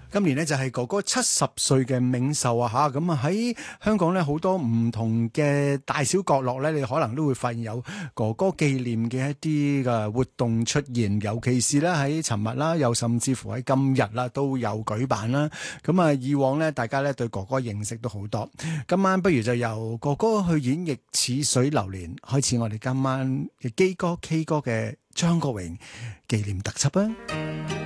今年呢就係哥哥70歲嘅冥壽啊吓，咁啊喺香港咧好多唔同嘅大小角落咧，你可能都會發現有哥哥紀念嘅一啲嘅活動出現，尤其是咧喺尋日啦，又甚至乎喺今日啦都有舉辦啦。咁啊，以往咧大家咧對哥哥認識都好多，今晚不如就由哥哥去演繹《似水流年》開始，我哋今晚嘅基哥 K 歌嘅張國榮紀念特輯啊！